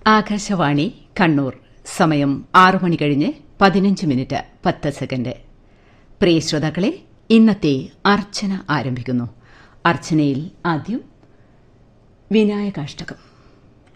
ആകാശവാണി കണ്ണൂർ. സമയം 6 മണി കഴിഞ്ഞ് 15 minute 10 second. പ്രിയ ശ്രോതാക്കളെ, ഇന്നത്തെ അർച്ചന ആരംഭിക്കുന്നു. അർച്ചനയിൽ ആദ്യം വിനായകാഷ്ടകം.